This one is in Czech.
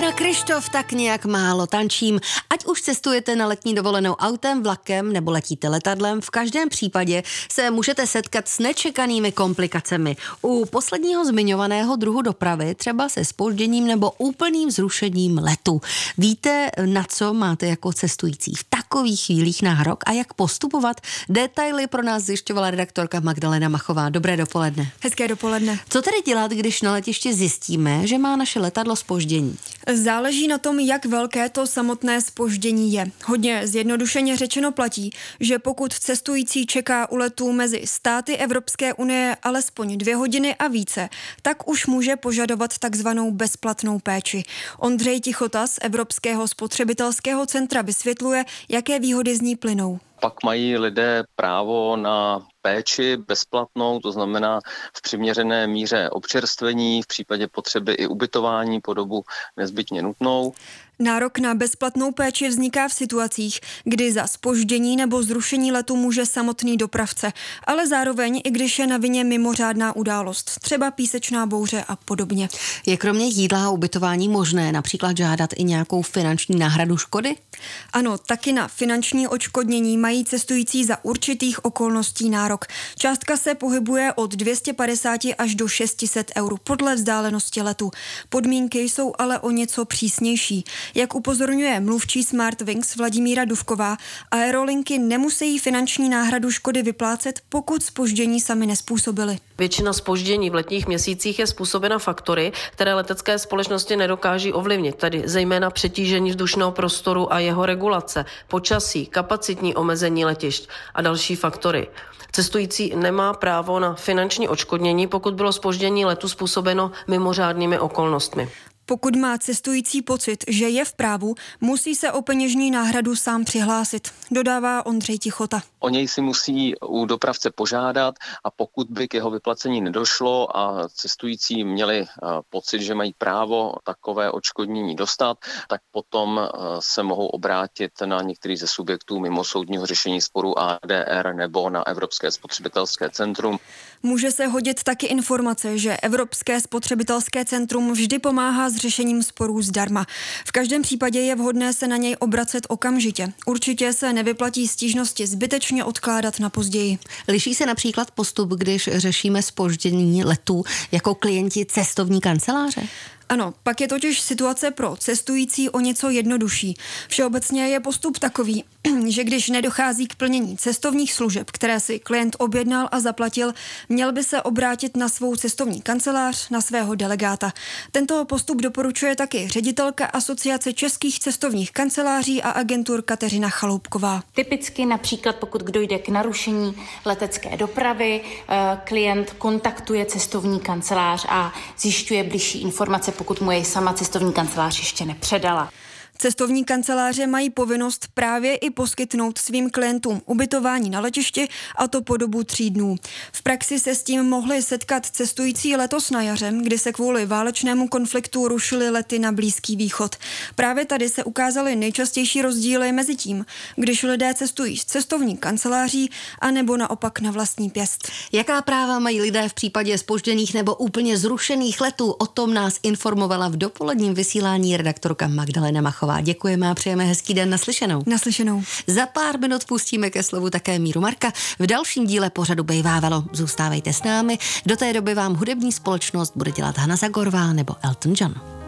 na Kryštof tak nějak málo tančím. Ať už cestujete na letní dovolenou autem, vlakem nebo letíte letadlem, v každém případě se můžete setkat s nečekanými komplikacemi. U posledního zmiňovaného druhu dopravy, třeba se zpožděním nebo úplným zrušením letu. Víte, na co máte jako cestující v takových chvílích nárok a jak postupovat? Detaily pro nás zjišťovala redaktorka Magdalena Machová. Dobré dopoledne. Hezké dopoledne. Co tedy dělat, když na letišti zjistíme, že má naše letadlo zpoždění? Záleží na tom, jak velké to samotné zpoždění je. Hodně zjednodušeně řečeno platí, že pokud cestující čeká u letu mezi státy Evropské unie alespoň 2 hodiny a více, tak už může požadovat takzvanou bezplatnou péči. Ondřej Tichota z Evropského spotřebitelského centra vysvětluje, jaké výhody z ní plynou. Pak mají lidé právo na péči bezplatnou, to znamená v přiměřené míře občerstvení, v případě potřeby i ubytování po dobu nezbytně nutnou. Nárok na bezplatnou péči vzniká v situacích, kdy za zpoždění nebo zrušení letu může samotný dopravce, ale zároveň i když je na vině mimořádná událost, třeba písečná bouře a podobně. Je kromě jídla a ubytování možné například žádat i nějakou finanční náhradu škody? Ano, taky na finanční odškodnění mají cestující za určitých okolností nárok. Částka se pohybuje od 250 až do 600 eur podle vzdálenosti letu. Podmínky jsou ale o něco přísnější. Jak upozorňuje mluvčí Smartwings Vladimíra Dufková, aerolinky nemusí finanční náhradu škody vyplácet, pokud zpoždění sami nezpůsobily. Většina zpoždění v letních měsících je způsobena faktory, které letecké společnosti nedokáží ovlivnit, tedy zejména přetížení vzdušného prostoru a jeho regulace, počasí, kapacitní omezení letišť a další faktory. Cestující nemá právo na finanční odškodnění, pokud bylo zpoždění letu způsobeno mimořádnými okolnostmi. Pokud má cestující pocit, že je v právu, musí se o peněžní náhradu sám přihlásit, dodává Ondřej Tichota. O něj si musí u dopravce požádat a pokud by k jeho vyplacení nedošlo a cestující měli pocit, že mají právo takové odškodnění dostat, tak potom se mohou obrátit na některý ze subjektů mimosoudního řešení sporů ADR nebo na Evropské spotřebitelské centrum. Může se hodit taky informace, že Evropské spotřebitelské centrum vždy pomáhá s řešením sporů zdarma. V každém případě je vhodné se na něj obracet okamžitě. Určitě se nevyplatí stížnosti zbytečně odkládat na později. Liší se například postup, když řešíme zpoždění letů jako klienti cestovní kanceláře? Ano, pak je totiž situace pro cestující o něco jednodušší. Všeobecně je postup takový, že když nedochází k plnění cestovních služeb, které si klient objednal a zaplatil, měl by se obrátit na svou cestovní kancelář, na svého delegáta. Tento postup doporučuje taky ředitelka Asociace českých cestovních kanceláří a agentur Kateřina Chaloupková. Typicky například pokud dojde k narušení letecké dopravy, klient kontaktuje cestovní kancelář a zjišťuje bližší informace, pokud mu jej sama cestovní kancelář ještě nepředala. Cestovní kanceláře mají povinnost právě i poskytnout svým klientům ubytování na letišti, a to po dobu 3 dnů. V praxi se s tím mohli setkat cestující letos na jaře, kdy se kvůli válečnému konfliktu rušily lety na Blízký východ. Právě tady se ukázaly nejčastější rozdíly mezi tím, když lidé cestují z cestovní kanceláří a nebo naopak na vlastní pěst. Jaká práva mají lidé v případě zpožděných nebo úplně zrušených letů? O tom nás informovala v dopoledním vysílání redaktorka Magdalena Machová. Děkujeme a přejeme hezký den, naslyšenou. Naslyšenou. Za pár minut pustíme ke slovu také Míru Marka. V dalším díle pořadu Bejvávalo. Zůstávejte s námi. Do té doby vám hudební společnost bude dělat Hana Zagorová nebo Elton John.